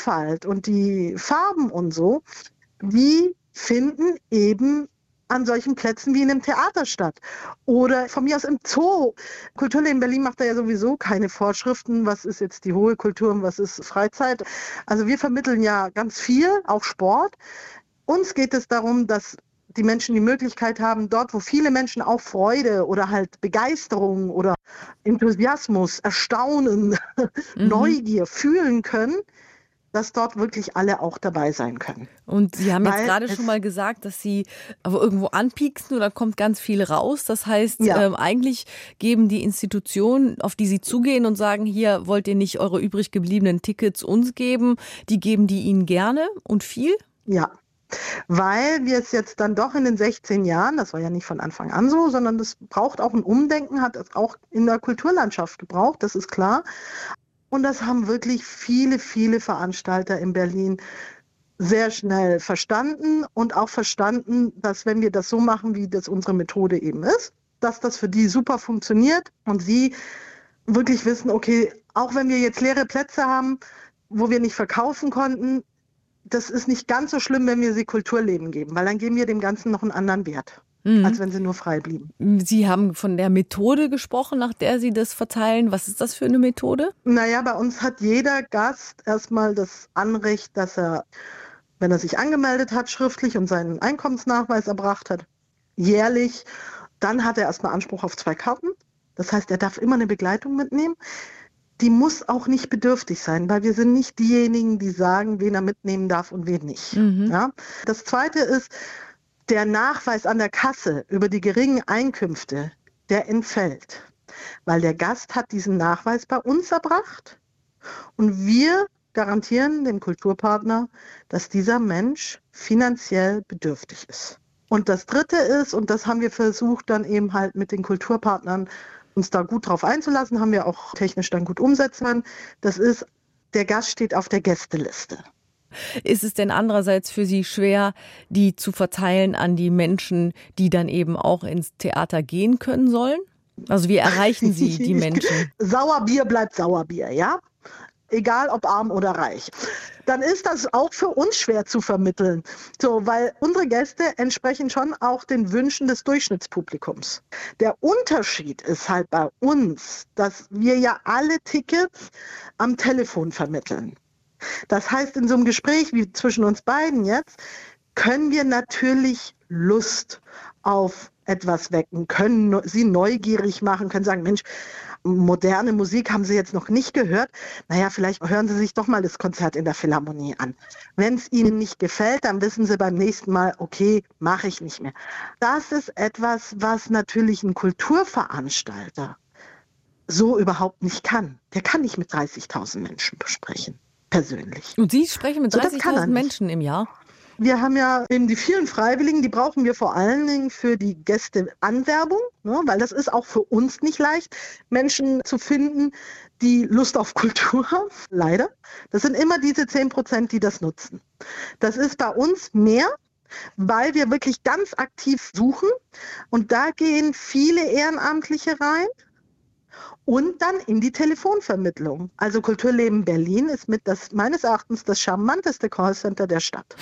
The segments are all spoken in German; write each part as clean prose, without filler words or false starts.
Vielfalt und die Farben und so, die finden eben an solchen Plätzen wie in einem Theater statt. Oder von mir aus im Zoo. Kulturleben Berlin macht da ja sowieso keine Vorschriften, was ist jetzt die hohe Kultur und was ist Freizeit. Also wir vermitteln ja ganz viel, auch Sport. Uns geht es darum, dass die Menschen die Möglichkeit haben, dort, wo viele Menschen auch Freude oder halt Begeisterung oder Enthusiasmus, Erstaunen, Neugier fühlen können, dass dort wirklich alle auch dabei sein können. Und Sie haben jetzt gerade schon mal gesagt, dass Sie aber irgendwo anpieksen oder kommt ganz viel raus. Das heißt, eigentlich geben die Institutionen, auf die Sie zugehen und sagen, hier wollt ihr nicht eure übrig gebliebenen Tickets uns geben, die geben die Ihnen gerne und viel? Ja, weil wir es jetzt dann doch in den 16 Jahren, das war ja nicht von Anfang an so, sondern das braucht auch ein Umdenken, hat es auch in der Kulturlandschaft gebraucht, das ist klar. Und das haben wirklich viele, viele Veranstalter in Berlin sehr schnell verstanden und auch verstanden, dass wenn wir das so machen, wie das unsere Methode eben ist, dass das für die super funktioniert und sie wirklich wissen, okay, auch wenn wir jetzt leere Plätze haben, wo wir nicht verkaufen konnten, das ist nicht ganz so schlimm, wenn wir sie Kulturleben geben, weil dann geben wir dem Ganzen noch einen anderen Wert, als wenn sie nur frei blieben. Sie haben von der Methode gesprochen, nach der Sie das verteilen. Was ist das für eine Methode? Naja, bei uns hat jeder Gast erstmal das Anrecht, dass er, wenn er sich angemeldet hat, schriftlich und seinen Einkommensnachweis erbracht hat, jährlich, dann hat er erstmal Anspruch auf 2 Karten. Das heißt, er darf immer eine Begleitung mitnehmen. Die muss auch nicht bedürftig sein, weil wir sind nicht diejenigen, die sagen, wen er mitnehmen darf und wen nicht. Ja? Das Zweite ist, der Nachweis an der Kasse über die geringen Einkünfte, der entfällt, weil der Gast hat diesen Nachweis bei uns erbracht und wir garantieren dem Kulturpartner, dass dieser Mensch finanziell bedürftig ist. Und das Dritte ist, und das haben wir versucht dann eben halt mit den Kulturpartnern uns da gut drauf einzulassen, haben wir auch technisch dann gut umsetzen können, das ist, der Gast steht auf der Gästeliste. Ist es denn andererseits für Sie schwer, die zu verteilen an die Menschen, die dann eben auch ins Theater gehen können sollen? Also wie erreichen Sie die Menschen? Sauerbier bleibt Sauerbier, ja? Egal ob arm oder reich. Dann ist das auch für uns schwer zu vermitteln. So, weil unsere Gäste entsprechen schon auch den Wünschen des Durchschnittspublikums. Der Unterschied ist halt bei uns, dass wir ja alle Tickets am Telefon vermitteln. Das heißt, in so einem Gespräch wie zwischen uns beiden jetzt, können wir natürlich Lust auf etwas wecken, können sie neugierig machen, können sagen, Mensch, moderne Musik haben Sie jetzt noch nicht gehört. Naja, vielleicht hören Sie sich doch mal das Konzert in der Philharmonie an. Wenn es Ihnen nicht gefällt, dann wissen Sie beim nächsten Mal, okay, mache ich nicht mehr. Das ist etwas, was natürlich ein Kulturveranstalter so überhaupt nicht kann. Der kann nicht mit 30.000 Menschen besprechen. Persönlich. Und Sie sprechen mit 30.000 Menschen im Jahr? Wir haben ja eben die vielen Freiwilligen, die brauchen wir vor allen Dingen für die Gästeanwerbung, ne, weil das ist auch für uns nicht leicht, Menschen zu finden, die Lust auf Kultur haben, leider. Das sind immer diese 10%, die das nutzen. Das ist bei uns mehr, weil wir wirklich ganz aktiv suchen und da gehen viele Ehrenamtliche rein. Und dann in die Telefonvermittlung. Also Kulturleben Berlin ist meines Erachtens das charmanteste Callcenter der Stadt.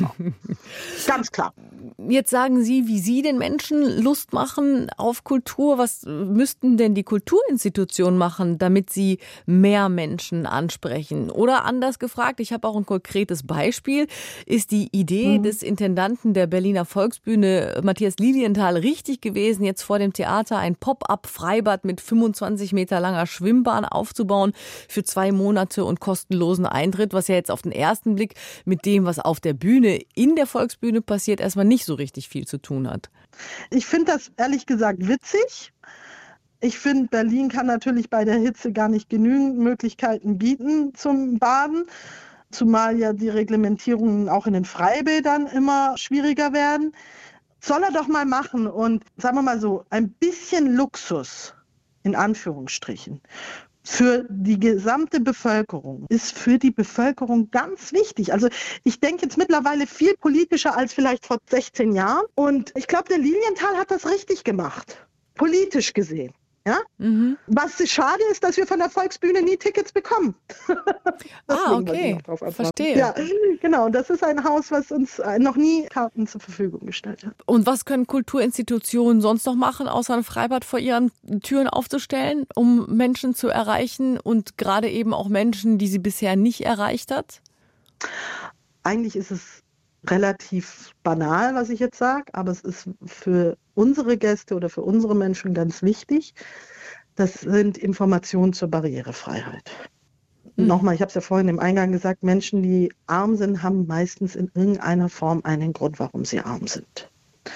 Ganz klar. Jetzt sagen Sie, wie Sie den Menschen Lust machen auf Kultur. Was müssten denn die Kulturinstitutionen machen, damit sie mehr Menschen ansprechen? Oder anders gefragt, ich habe auch ein konkretes Beispiel. Ist die Idee des Intendanten der Berliner Volksbühne, Matthias Lilienthal, richtig gewesen, jetzt vor dem Theater ein Pop-up-Freibad mit 25 Meter langer Schwimmbahn aufzubauen für 2 Monate und kostenlosen Eintritt, was ja jetzt auf den ersten Blick mit dem, was auf der Bühne in der Volksbühne passiert, erstmal nicht so richtig viel zu tun hat. Ich finde das ehrlich gesagt witzig. Ich finde, Berlin kann natürlich bei der Hitze gar nicht genügend Möglichkeiten bieten zum Baden, zumal ja die Reglementierungen auch in den Freibädern immer schwieriger werden. Soll er doch mal machen und, sagen wir mal so, ein bisschen Luxus in Anführungsstrichen, für die gesamte Bevölkerung ist für die Bevölkerung ganz wichtig. Also ich denke jetzt mittlerweile viel politischer als vielleicht vor 16 Jahren. Und ich glaube, der Lilienthal hat das richtig gemacht, politisch gesehen. Ja? Mhm. Was schade ist, dass wir von der Volksbühne nie Tickets bekommen. Deswegen wollte ich Okay, noch drauf antworten. verstehe. Ja, genau. Das ist ein Haus, was uns noch nie Karten zur Verfügung gestellt hat. Und was können Kulturinstitutionen sonst noch machen, außer ein Freibad vor ihren Türen aufzustellen, um Menschen zu erreichen und gerade eben auch Menschen, die sie bisher nicht erreicht hat? Eigentlich ist es relativ banal, was ich jetzt sage, aber es ist für unsere Gäste oder für unsere Menschen ganz wichtig. Das sind Informationen zur Barrierefreiheit. Nochmal, ich habe es ja vorhin im Eingang gesagt, Menschen, die arm sind, haben meistens in irgendeiner Form einen Grund, warum sie arm sind.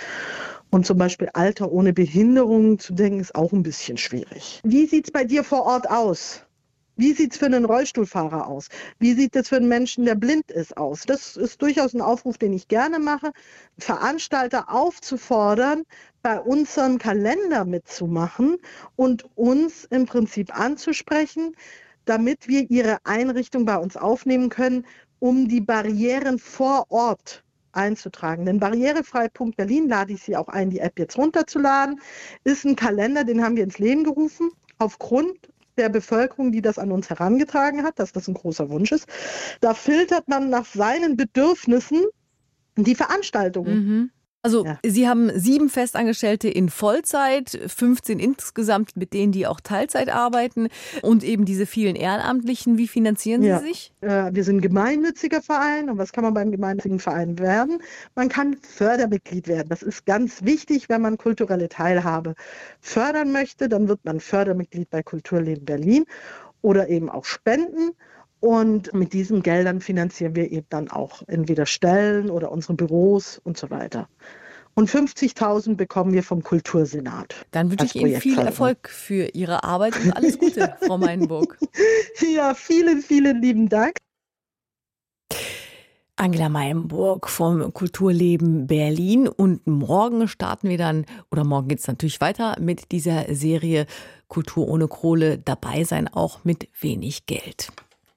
Und zum Beispiel Alter ohne Behinderung zu denken, ist auch ein bisschen schwierig. Wie sieht es bei dir vor Ort aus? Wie sieht es für einen Rollstuhlfahrer aus? Wie sieht es für einen Menschen, der blind ist, aus? Das ist durchaus ein Aufruf, den ich gerne mache, Veranstalter aufzufordern, bei unserem Kalender mitzumachen und uns im Prinzip anzusprechen, damit wir ihre Einrichtung bei uns aufnehmen können, um die Barrieren vor Ort einzutragen. Denn Barrierefrei.Berlin, lade ich Sie auch ein, die App jetzt runterzuladen, ist ein Kalender, den haben wir ins Leben gerufen, aufgrund der Bevölkerung, die das an uns herangetragen hat, dass das ein großer Wunsch ist. Da filtert man nach seinen Bedürfnissen die Veranstaltungen. Mhm. Also Sie haben 7 Festangestellte in Vollzeit, 15 insgesamt, mit denen die auch Teilzeit arbeiten und eben diese vielen Ehrenamtlichen. Wie finanzieren Sie sich? Wir sind ein gemeinnütziger Verein. Und was kann man beim gemeinnützigen Verein werden? Man kann Fördermitglied werden. Das ist ganz wichtig, wenn man kulturelle Teilhabe fördern möchte. Dann wird man Fördermitglied bei Kulturleben Berlin oder eben auch spenden. Und mit diesen Geldern finanzieren wir eben dann auch entweder Stellen oder unsere Büros und so weiter. Und 50.000 bekommen wir vom Kultursenat. Dann wünsche ich Ihnen viel Erfolg für Ihre Arbeit und alles Gute, Frau Meilenburg. Ja, vielen, vielen lieben Dank. Angela Meilenburg vom Kulturleben Berlin. Und morgen starten wir dann, oder morgen geht es natürlich weiter mit dieser Serie Kultur ohne Kohle. Dabei sein auch mit wenig Geld.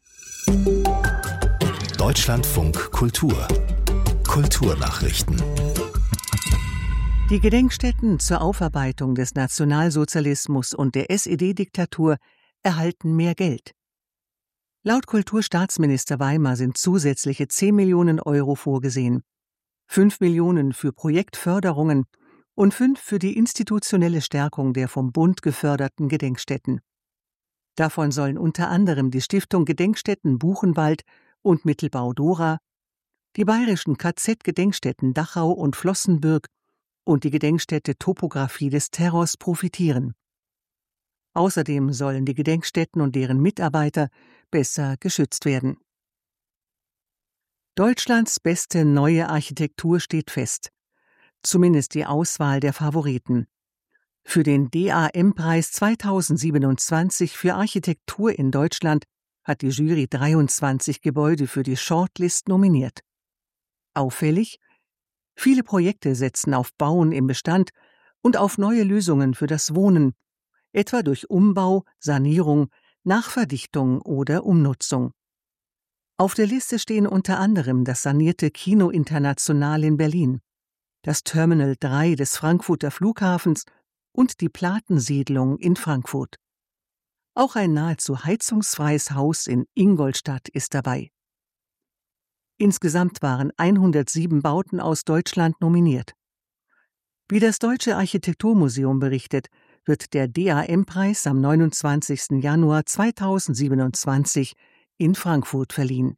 Deutschlandfunk Kultur. Kulturnachrichten. Die Gedenkstätten zur Aufarbeitung des Nationalsozialismus und der SED-Diktatur erhalten mehr Geld. Laut Kulturstaatsminister Weimer sind zusätzliche 10 Millionen Euro vorgesehen. 5 Millionen für Projektförderungen und 5 für die institutionelle Stärkung der vom Bund geförderten Gedenkstätten. Davon sollen unter anderem die Stiftung Gedenkstätten Buchenwald und Mittelbau Dora, die bayerischen KZ-Gedenkstätten Dachau und Flossenbürg und die Gedenkstätte Topographie des Terrors profitieren. Außerdem sollen die Gedenkstätten und deren Mitarbeiter besser geschützt werden. Deutschlands beste neue Architektur steht fest. Zumindest die Auswahl der Favoriten. Für den DAM-Preis 2027 für Architektur in Deutschland hat die Jury 23 Gebäude für die Shortlist nominiert. Auffällig: viele Projekte setzen auf Bauen im Bestand und auf neue Lösungen für das Wohnen, etwa durch Umbau, Sanierung, Nachverdichtung oder Umnutzung. Auf der Liste stehen unter anderem das sanierte Kino International in Berlin, das Terminal 3 des Frankfurter Flughafens und die Platensiedlung in Frankfurt. Auch ein nahezu heizungsfreies Haus in Ingolstadt ist dabei. Insgesamt waren 107 Bauten aus Deutschland nominiert. Wie das Deutsche Architekturmuseum berichtet, wird der DAM-Preis am 29. Januar 2027 in Frankfurt verliehen.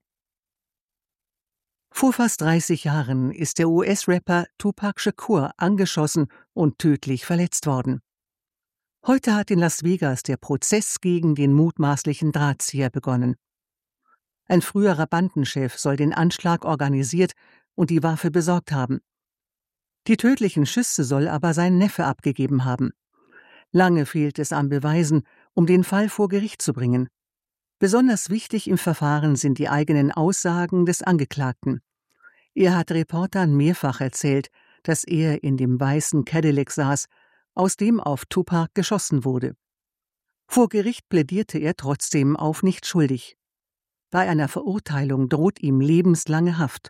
Vor fast 30 Jahren ist der US-Rapper Tupac Shakur angeschossen und tödlich verletzt worden. Heute hat in Las Vegas der Prozess gegen den mutmaßlichen Drahtzieher begonnen. Ein früherer Bandenchef soll den Anschlag organisiert und die Waffe besorgt haben. Die tödlichen Schüsse soll aber sein Neffe abgegeben haben. Lange fehlt es an Beweisen, um den Fall vor Gericht zu bringen. Besonders wichtig im Verfahren sind die eigenen Aussagen des Angeklagten. Er hat Reportern mehrfach erzählt, dass er in dem weißen Cadillac saß, aus dem auf Tupac geschossen wurde. Vor Gericht plädierte er trotzdem auf nicht schuldig. Bei einer Verurteilung droht ihm lebenslange Haft.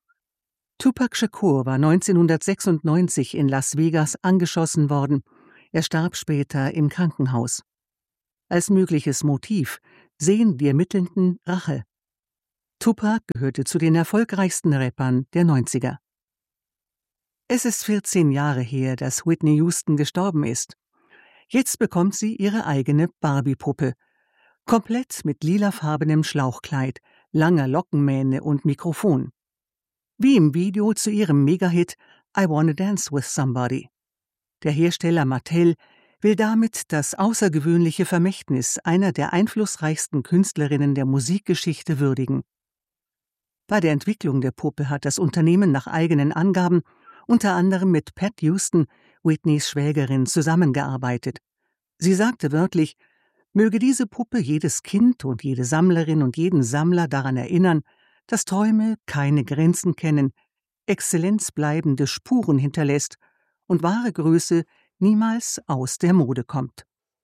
Tupac Shakur war 1996 in Las Vegas angeschossen worden. Er starb später im Krankenhaus. Als mögliches Motiv sehen die Ermittelnden Rache. Tupac gehörte zu den erfolgreichsten Rappern der 90er. Es ist 14 Jahre her, dass Whitney Houston gestorben ist. Jetzt bekommt sie ihre eigene Barbie-Puppe. Komplett mit lilafarbenem Schlauchkleid, langer Lockenmähne und Mikrofon. Wie im Video zu ihrem Megahit I Wanna Dance with Somebody. Der Hersteller Mattel will damit das außergewöhnliche Vermächtnis einer der einflussreichsten Künstlerinnen der Musikgeschichte würdigen. Bei der Entwicklung der Puppe hat das Unternehmen nach eigenen Angaben unter anderem mit Pat Houston, Whitneys Schwägerin, zusammengearbeitet. Sie sagte wörtlich, möge diese Puppe jedes Kind und jede Sammlerin und jeden Sammler daran erinnern, dass Träume keine Grenzen kennen, Exzellenz bleibende Spuren hinterlässt und wahre Größe niemals aus der Mode kommt.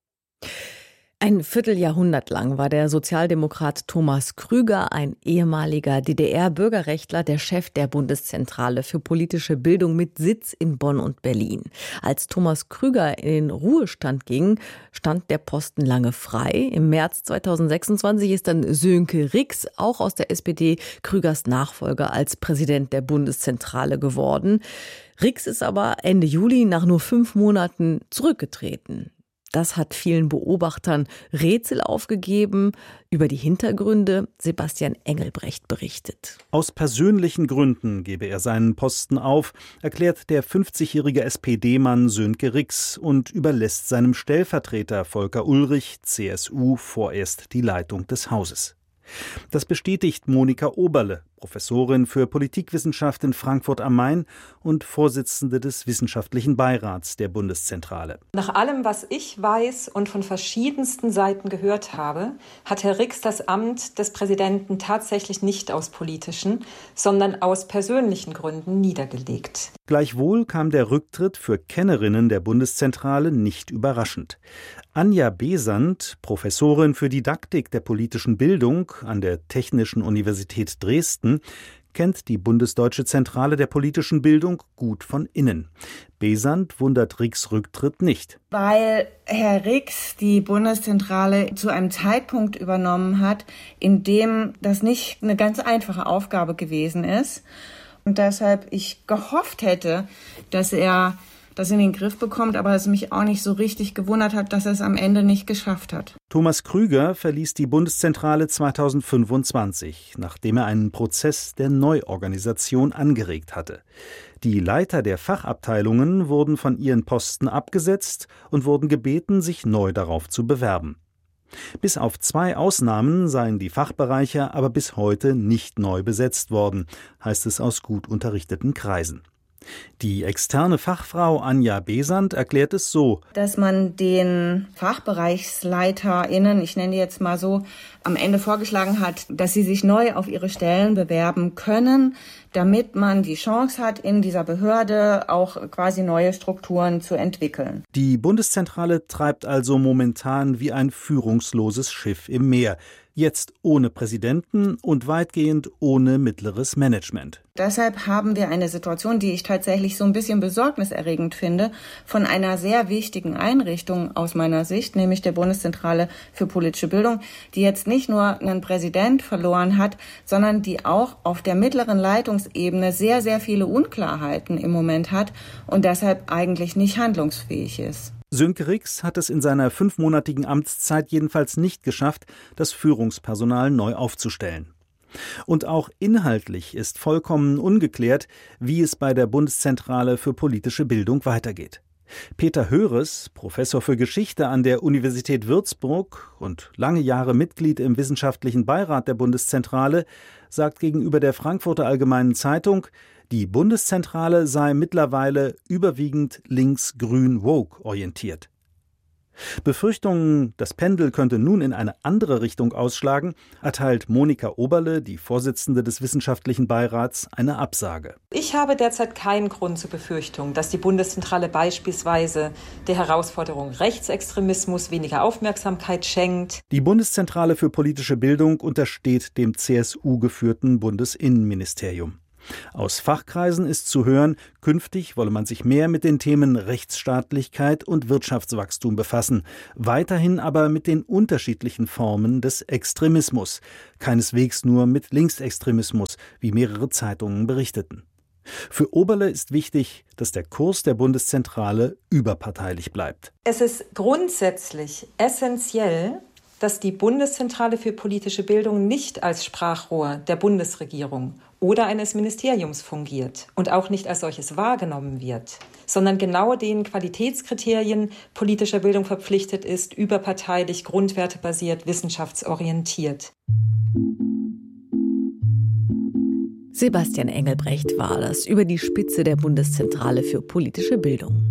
Ein Vierteljahrhundert lang war der Sozialdemokrat Thomas Krüger, ein ehemaliger DDR-Bürgerrechtler, der Chef der Bundeszentrale für politische Bildung mit Sitz in Bonn und Berlin. Als Thomas Krüger in den Ruhestand ging, stand der Posten lange frei. Im März 2026 ist dann Sönke Rix, auch aus der SPD, Krügers Nachfolger als Präsident der Bundeszentrale geworden. Rix ist aber Ende Juli nach nur 5 Monaten zurückgetreten. Das hat vielen Beobachtern Rätsel aufgegeben. Über die Hintergründe Sebastian Engelbrecht berichtet. Aus persönlichen Gründen gebe er seinen Posten auf, erklärt der 50-jährige SPD-Mann Sönke Rix und überlässt seinem Stellvertreter Volker Ullrich, CSU, vorerst die Leitung des Hauses. Das bestätigt Monika Oberle, Professorin für Politikwissenschaft in Frankfurt am Main und Vorsitzende des Wissenschaftlichen Beirats der Bundeszentrale. Nach allem, was ich weiß und von verschiedensten Seiten gehört habe, hat Herr Rix das Amt des Präsidenten tatsächlich nicht aus politischen, sondern aus persönlichen Gründen niedergelegt. Gleichwohl kam der Rücktritt für Kennerinnen der Bundeszentrale nicht überraschend. Anja Besant, Professorin für Didaktik der politischen Bildung an der Technischen Universität Dresden, kennt die Bundesdeutsche Zentrale der politischen Bildung gut von innen. Besant wundert Rix' Rücktritt nicht. Weil Herr Rix die Bundeszentrale zu einem Zeitpunkt übernommen hat, in dem das nicht eine ganz einfache Aufgabe gewesen ist. Und deshalb ich gehofft hätte, dass er das in den Griff bekommt, aber es mich auch nicht so richtig gewundert hat, dass er es am Ende nicht geschafft hat. Thomas Krüger verließ die Bundeszentrale 2025, nachdem er einen Prozess der Neuorganisation angeregt hatte. Die Leiter der Fachabteilungen wurden von ihren Posten abgesetzt und wurden gebeten, sich neu darauf zu bewerben. Bis auf 2 Ausnahmen seien die Fachbereiche aber bis heute nicht neu besetzt worden, heißt es aus gut unterrichteten Kreisen. Die externe Fachfrau Anja Besant erklärt es so: Dass man den FachbereichsleiterInnen, ich nenne die jetzt mal so, am Ende vorgeschlagen hat, dass sie sich neu auf ihre Stellen bewerben können, damit man die Chance hat, in dieser Behörde auch quasi neue Strukturen zu entwickeln. Die Bundeszentrale treibt also momentan wie ein führungsloses Schiff im Meer. Jetzt ohne Präsidenten und weitgehend ohne mittleres Management. Deshalb haben wir eine Situation, die ich tatsächlich so ein bisschen besorgniserregend finde, von einer sehr wichtigen Einrichtung aus meiner Sicht, nämlich der Bundeszentrale für politische Bildung, die jetzt nicht nur einen Präsident verloren hat, sondern die auch auf der mittleren Leitungsebene sehr, sehr viele Unklarheiten im Moment hat und deshalb eigentlich nicht handlungsfähig ist. Sönke Rix hat es in seiner 5-monatigen Amtszeit jedenfalls nicht geschafft, das Führungspersonal neu aufzustellen. Und auch inhaltlich ist vollkommen ungeklärt, wie es bei der Bundeszentrale für politische Bildung weitergeht. Peter Höres, Professor für Geschichte an der Universität Würzburg und lange Jahre Mitglied im Wissenschaftlichen Beirat der Bundeszentrale, sagt gegenüber der Frankfurter Allgemeinen Zeitung, die Bundeszentrale sei mittlerweile überwiegend links-grün-woke orientiert. Befürchtungen, das Pendel könnte nun in eine andere Richtung ausschlagen, erteilt Monika Oberle, die Vorsitzende des Wissenschaftlichen Beirats, eine Absage. Ich habe derzeit keinen Grund zur Befürchtung, dass die Bundeszentrale beispielsweise der Herausforderung Rechtsextremismus weniger Aufmerksamkeit schenkt. Die Bundeszentrale für politische Bildung untersteht dem CSU-geführten Bundesinnenministerium. Aus Fachkreisen ist zu hören, künftig wolle man sich mehr mit den Themen Rechtsstaatlichkeit und Wirtschaftswachstum befassen, weiterhin aber mit den unterschiedlichen Formen des Extremismus, keineswegs nur mit Linksextremismus, wie mehrere Zeitungen berichteten. Für Oberle ist wichtig, dass der Kurs der Bundeszentrale überparteilich bleibt. Es ist grundsätzlich essentiell, dass die Bundeszentrale für politische Bildung nicht als Sprachrohr der Bundesregierung oder eines Ministeriums fungiert und auch nicht als solches wahrgenommen wird, sondern genau den Qualitätskriterien politischer Bildung verpflichtet ist, überparteilich, grundwertebasiert, wissenschaftsorientiert. Sebastian Engelbrecht war das über die Spitze der Bundeszentrale für politische Bildung.